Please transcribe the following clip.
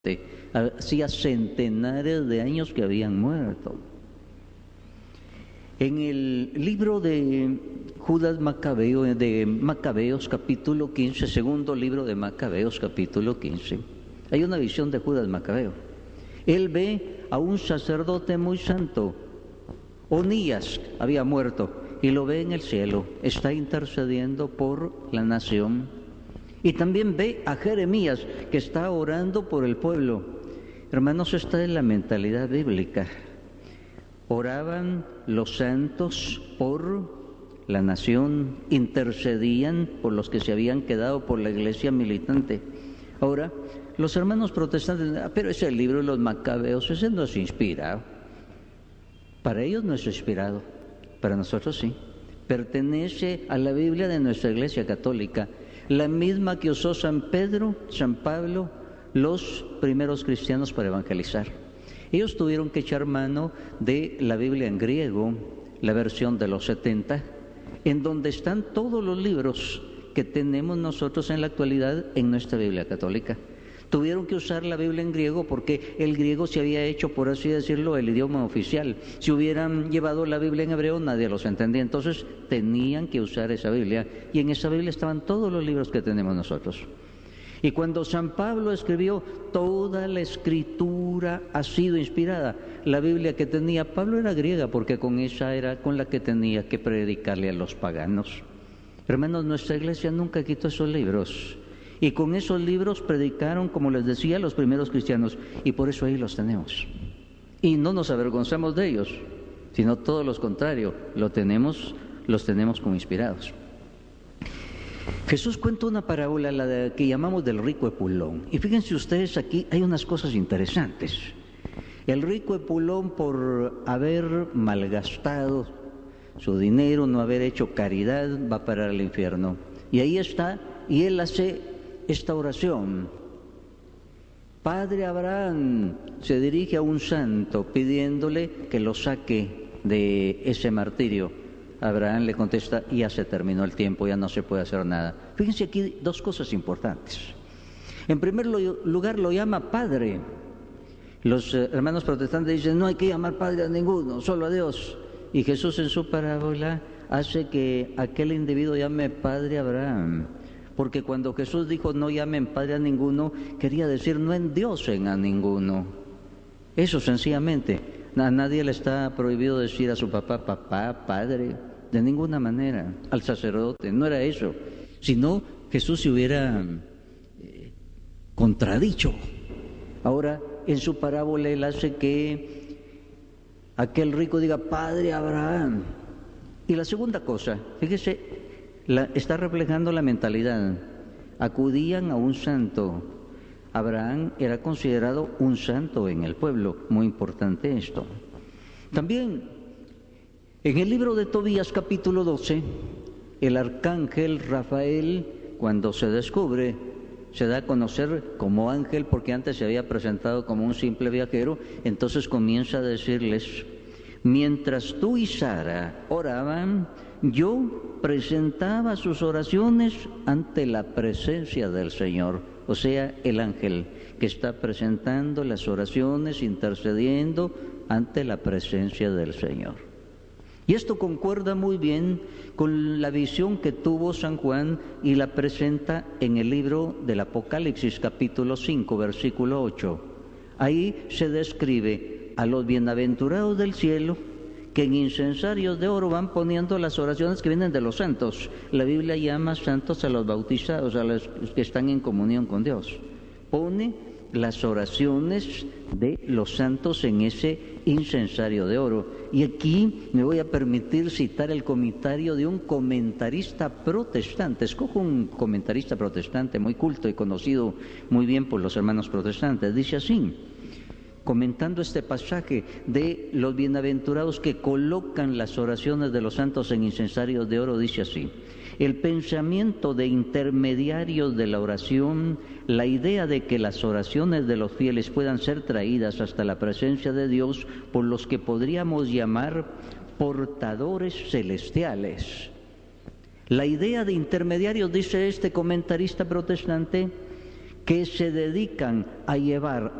hacía centenares de años que habían muerto. En el libro de Judas Macabeo, de Macabeos capítulo 15, segundo libro de Macabeos capítulo 15, hay una visión de Judas Macabeo. Él ve a un sacerdote muy santo, Onías había muerto, y lo ve en el cielo, está intercediendo por la nación. Y también ve a Jeremías, que está orando por el pueblo. Hermanos, esta es la mentalidad bíblica. Oraban los santos por la nación, intercedían por los que se habían quedado por la iglesia militante. Ahora, los hermanos protestantes, pero ese libro de los Macabeos, ese no es inspirado. Para ellos no es inspirado, para nosotros sí. Pertenece a la Biblia de nuestra iglesia católica, la misma que usó San Pedro, San Pablo, los primeros cristianos para evangelizar. Ellos tuvieron que echar mano de la Biblia en griego, la versión de los 70, en donde están todos los libros que tenemos nosotros en la actualidad en nuestra Biblia católica. Tuvieron que usar la Biblia en griego porque el griego se había hecho, por así decirlo, el idioma oficial. Si hubieran llevado la Biblia en hebreo, nadie los entendía. Entonces tenían que usar esa Biblia, y en esa Biblia estaban todos los libros que tenemos nosotros. Y cuando San Pablo escribió, toda la escritura ha sido inspirada. La Biblia que tenía Pablo era griega, porque con esa era con la que tenía que predicarle a los paganos. Hermanos, nuestra iglesia nunca quitó esos libros. Y con esos libros predicaron, como les decía, los primeros cristianos. Y por eso ahí los tenemos. Y no nos avergonzamos de ellos, sino todo lo contrario, los tenemos como inspirados. Jesús cuenta una parábola, la que llamamos del rico Epulón. Y fíjense ustedes, aquí hay unas cosas interesantes. El rico Epulón, por haber malgastado su dinero, no haber hecho caridad, va a parar al infierno. Y ahí está, y él hace esta oración. Padre Abraham, se dirige a un santo pidiéndole que lo saque de ese martirio. Abraham le contesta, ya se terminó el tiempo, ya no se puede hacer nada. Fíjense aquí dos cosas importantes. En primer lugar, lo llama Padre. Los hermanos protestantes dicen, no hay que llamar Padre a ninguno, solo a Dios. Y Jesús en su parábola hace que aquel individuo llame Padre Abraham. Porque cuando Jesús dijo, no llamen Padre a ninguno, quería decir, no endiosen a ninguno. Eso sencillamente. A nadie le está prohibido decir a su papá, papá, padre, de ninguna manera. Al sacerdote, no era eso. Sino Jesús se hubiera contradicho. Ahora, en su parábola, él hace que aquel rico diga, Padre Abraham. Y la segunda cosa, fíjese, está reflejando la mentalidad. Acudían a un santo. Abraham era considerado un santo en el pueblo, muy importante esto. También, en el libro de Tobías capítulo 12, el arcángel Rafael, cuando se descubre, se da a conocer como ángel, porque antes se había presentado como un simple viajero, entonces comienza a decirles, mientras tú y Sara oraban, yo presentaba sus oraciones ante la presencia del Señor. O sea, el ángel que está presentando las oraciones, intercediendo ante la presencia del Señor. Y esto concuerda muy bien con la visión que tuvo San Juan y la presenta en el libro del Apocalipsis, capítulo 5, versículo 8. Ahí se describe a los bienaventurados del cielo, que en incensarios de oro van poniendo las oraciones que vienen de los santos. La Biblia llama santos a los bautizados, a los que están en comunión con Dios. Pone las oraciones de los santos en ese incensario de oro. Y aquí me voy a permitir citar el comentario de un comentarista protestante. Escojo un comentarista protestante muy culto y conocido muy bien por los hermanos protestantes. Dice así, comentando este pasaje de los bienaventurados que colocan las oraciones de los santos en incensarios de oro, dice así, el pensamiento de intermediarios de la oración, la idea de que las oraciones de los fieles puedan ser traídas hasta la presencia de Dios por los que podríamos llamar portadores celestiales. La idea de intermediarios, dice este comentarista protestante, que se dedican a llevar